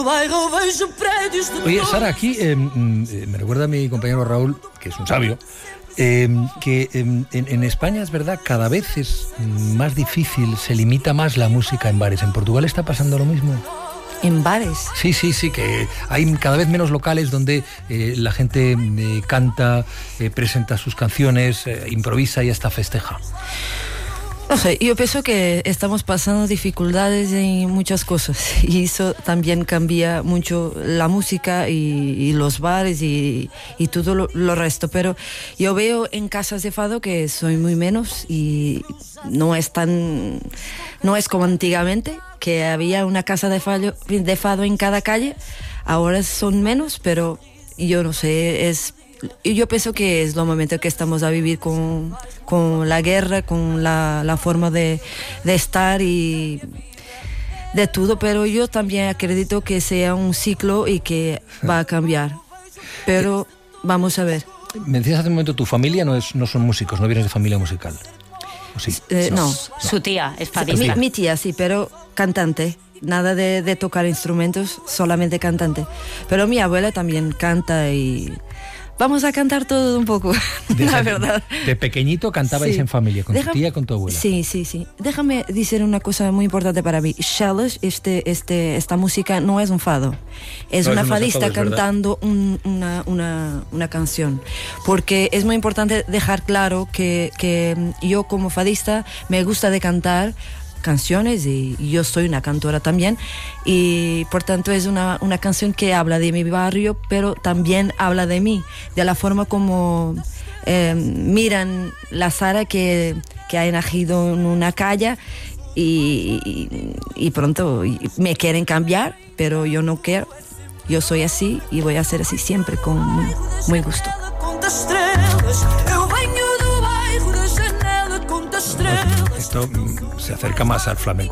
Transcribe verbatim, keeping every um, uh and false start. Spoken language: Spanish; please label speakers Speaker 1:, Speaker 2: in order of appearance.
Speaker 1: Oye, Sara, aquí eh, me recuerda a mi compañero Raúl, que es un sabio, eh, que eh, en, en España es verdad, cada vez es más difícil, se limita más la música en bares. ¿En Portugal está pasando lo mismo?
Speaker 2: ¿En bares?
Speaker 1: Sí, sí, sí, que hay cada vez menos locales donde eh, la gente eh, canta, eh, presenta sus canciones, eh, improvisa y hasta festeja.
Speaker 2: No sé, yo pienso que estamos pasando dificultades en muchas cosas y eso también cambia mucho la música y, y los bares y, y todo lo, lo resto, pero yo veo en casas de fado que soy muy menos y no es tan, no es como antiguamente, que había una casa de fado, de fado en cada calle. Ahora son menos, pero yo no sé, es... Y yo pienso que es lo momento que estamos a vivir con, con la guerra, con la, la forma de, de estar y de todo, pero yo también acredito que sea un ciclo y que va a cambiar. Pero vamos a ver.
Speaker 1: Me decías hace un momento, tu familia no, es, no son músicos, no vienes de familia musical. ¿O sí?
Speaker 2: Eh, no.
Speaker 3: no. Su tía es fadista.
Speaker 2: Mi, mi tía sí, pero cantante. Nada de, de tocar instrumentos, solamente cantante. Pero mi abuela también canta y... Vamos a cantar todo un poco,
Speaker 1: de,
Speaker 2: la verdad.
Speaker 1: De pequeñito cantabais sí. en familia, con Déjame, tu tía, con tu abuela.
Speaker 2: Sí, sí, sí. Déjame decir una cosa muy importante para mí. Shellish, este, este, esta música no es un fado. Es no una es fadista fado, cantando un, una, una, una canción. Porque es muy importante dejar claro que, que yo como fadista me gusta de cantar canciones y yo soy una cantora también y por tanto es una, una canción que habla de mi barrio pero también habla de mí, de la forma como eh, miran la Sara que, que ha nacido en una calle y, y, y pronto me quieren cambiar pero yo no quiero, yo soy así y voy a ser así siempre con muy, muy gusto.
Speaker 1: Esto se acerca más al flamenco.